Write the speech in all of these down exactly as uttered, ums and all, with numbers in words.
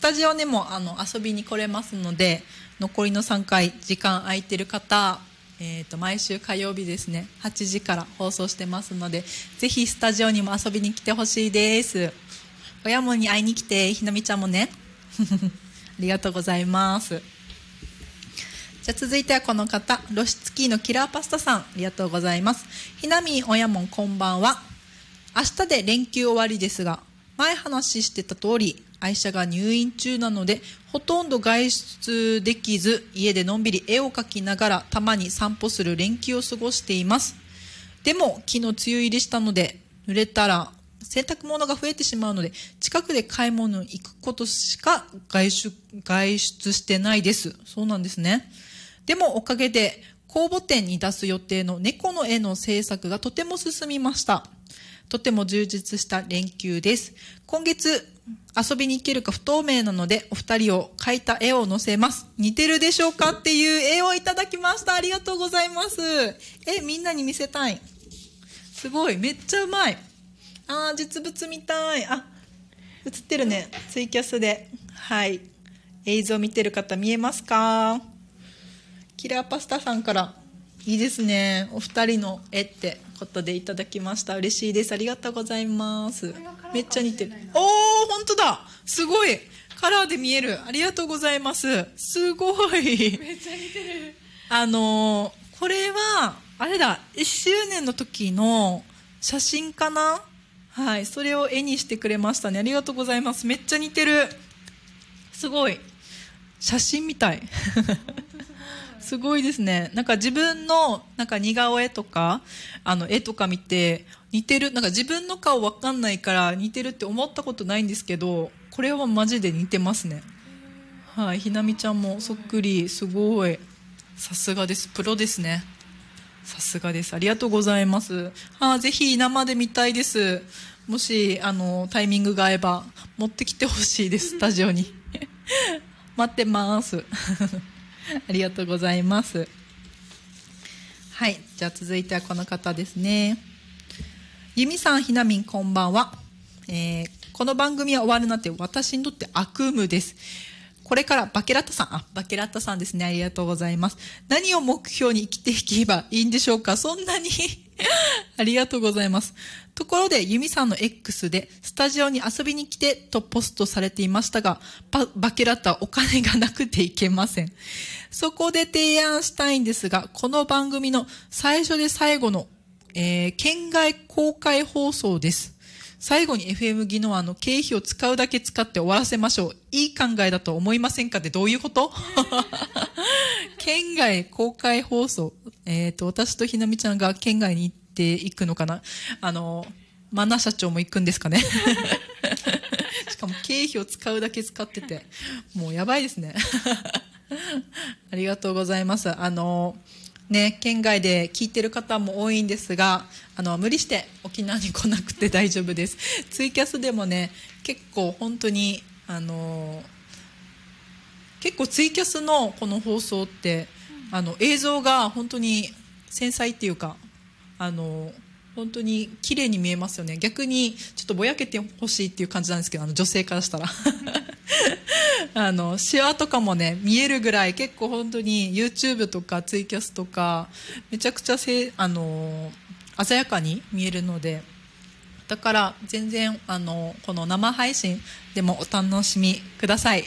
タジオにもあの遊びに来れますので、残りのさんかい時間空いてる方、えー、と毎週火曜日ですね、はちじから放送してますので、ぜひスタジオにも遊びに来てほしいです。親もに会いに来て、ひなみちゃんもねありがとうございます。じゃあ続いてはこの方、ロシツキーのキラーパスタさん、ありがとうございます。ひなみん、親もん、こんばんは。明日で連休終わりですが、前話してた通り愛車が入院中なので、ほとんど外出できず、家でのんびり絵を描きながらたまに散歩する連休を過ごしています。でも昨日梅雨入りしたので、濡れたら洗濯物が増えてしまうので、近くで買い物に行くことしか外出、外出してないです。そうなんですね。でもおかげで公募展に出す予定の猫の絵の制作がとても進みました。とても充実した連休です。今月遊びに行けるか不透明なので、お二人を描いた絵を載せます。似てるでしょうかっていう絵をいただきました。ありがとうございます。え、みんなに見せたい。すごい、めっちゃうまい。あー、実物みたい。あ、映ってるね、ツイキャスで。はい、映像見てる方見えますか？キラーパスタさんから、いいですね、お二人の絵ってことでいただきました。嬉しいです。ありがとうございます。めっちゃ似てる。おー、本当だ、すごいカラーで見える。ありがとうございます。すごい、 めっちゃ似てる。 あのー、これはあれだ、いっしゅうねんの時の写真かな。はい、それを絵にしてくれましたね。ありがとうございます。めっちゃ似てる。すごい、写真みたいすごいですね。なんか自分のなんか似顔絵とかあの絵とか見て似てる、なんか自分の顔わかんないから似てるって思ったことないんですけど、これはマジで似てますね。はい、ひなみちゃんもそっくり。すごい、さすがです。プロですね。さすがです。ありがとうございます。あ、ぜひ生で見たいです。もしあのタイミングが合えば持ってきてほしいです、スタジオに待ってますありがとうございます。はい、じゃあ続いてはこの方ですね。ゆみさん、ひなみん、こんばんは。えー、この番組は終わるなんて私にとって悪夢です。これからバケラッタさん、あ、バケラッタさんですね。ありがとうございます。何を目標に生きていけばいいんでしょうか。そんなにありがとうございます。ところで、ユミさんの X でスタジオに遊びに来てとポストされていましたが、バ, バケラッタはお金がなくていけません。そこで提案したいんですが、この番組の最初で最後の、えー、県外公開放送です。最後に エフエム ギノワの経費を使うだけ使って終わらせましょう。いい考えだと思いませんかってどういうこと県外公開放送。えっと、私とひなみちゃんが県外に行っていくのかな。あの、マナ社長も行くんですかね。しかも経費を使うだけ使ってて、もうやばいですね。ありがとうございます。あの、ね、県外で聞いてる方も多いんですが、あの無理して沖縄に来なくて大丈夫です。ツイキャスでもね、結構本当にあの結構ツイキャスのこの放送って、うん、あの映像が本当に繊細っていうか、あの本当に綺麗に見えますよね。逆にちょっとぼやけてほしいっていう感じなんですけど、あの女性からしたらあのシワとかもね見えるぐらい、結構本当に YouTube とかツイキャスとかめちゃくちゃせあの鮮やかに見えるので、だから全然あのこの生配信でもお楽しみください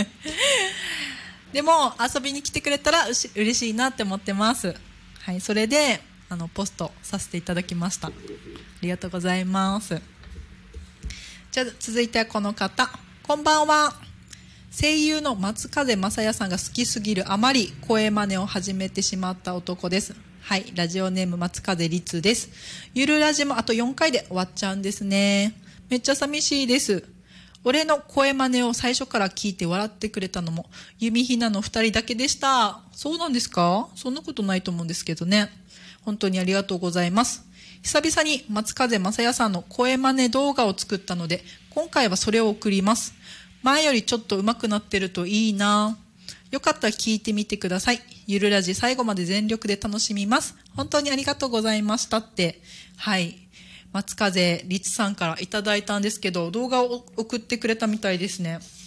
でも遊びに来てくれたらうし嬉しいなって思ってます。はい、それであのポストさせていただきました。ありがとうございます。じゃあ続いてはこの方、こんばんは。声優の松風正也さんが好きすぎるあまり声真似を始めてしまった男です。はい、ラジオネーム松風律です。ゆるラジもあとよんかいで終わっちゃうんですね。めっちゃ寂しいです。俺の声真似を最初から聞いて笑ってくれたのも弓ひなのふたりだけでした。そうなんですか？そんなことないと思うんですけどね。本当にありがとうございます。久々に松風正也さんの声真似動画を作ったので、今回はそれを送ります。前よりちょっと上手くなってるといいな。よかったら聞いてみてください。ゆるラジ最後まで全力で楽しみます。本当にありがとうございましたって、はい、松風律さんからいただいたんですけど、動画を送ってくれたみたいですね。